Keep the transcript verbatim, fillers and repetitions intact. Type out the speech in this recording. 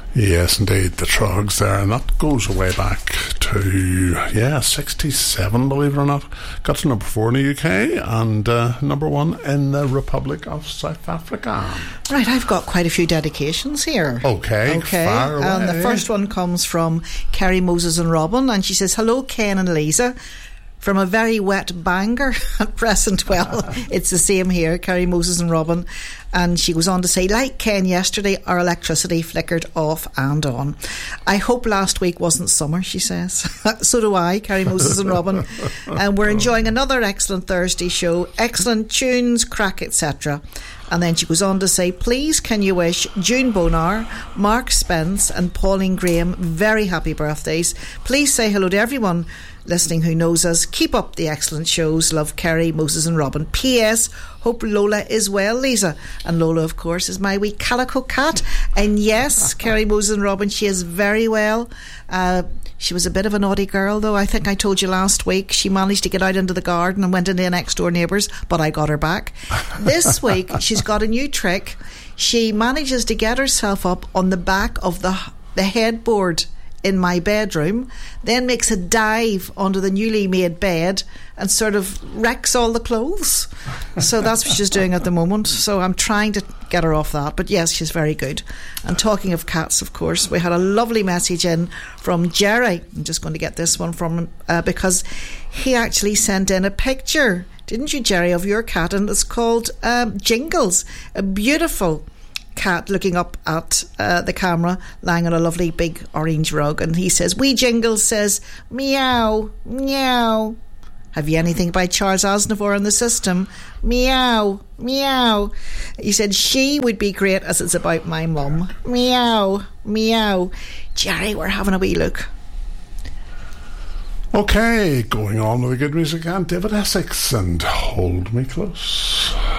Yes, indeed, the Trogs there, and that goes way back to, yeah, sixty-seven, believe it or not. Got to number four in the U K and uh, number one in the Republic of South Africa. Right, I've got quite a few dedications here. Okay, okay. Fire away. And the first one comes from Kerry Moses and Robin, and she says, hello, Ken and Lisa. From a very wet Bangor at present. Well, it's the same here, Kerry Moses and Robin. And she goes on to say, like Ken yesterday, our electricity flickered off and on. I hope last week wasn't summer, she says. So do I, Kerry Moses and Robin. And we're enjoying another excellent Thursday show. Excellent tunes, crack, et cetera. And then she goes on to say, please can you wish June Bonar, Mark Spence and Pauline Graham very happy birthdays. Please say hello to everyone listening who knows us. Keep up the excellent shows. Love, Kerry, Moses and Robin. P S Hope Lola is well, Lisa. And Lola, of course, is my wee calico cat. And yes, Kerry, Moses and Robin, she is very well. Uh, she was a bit of a naughty girl, though. I think I told you last week she managed to get out into the garden and went into the next door neighbours, but I got her back. This week she's got a new trick. She manages to get herself up on the back of the the headboard in my bedroom, then makes a dive onto the newly made bed and sort of wrecks all the clothes. So that's what she's doing at the moment. So I'm trying to get her off that. But yes, she's very good. And talking of cats, of course, we had a lovely message in from Jerry. I'm just going to get this one from him uh, because he actually sent in a picture, didn't you, Jerry, of your cat? And it's called um, Jingles, a beautiful cat looking up at uh, the camera, lying on a lovely big orange rug, and he says, wee Jingles says, meow, meow. Have you anything by Charles Aznavour in the system? Meow, meow. He said she would be great as it's about my mum. Meow, meow. Jerry, we're having a wee look. Okay, going on with the good music and David Essex and Hold Me Close.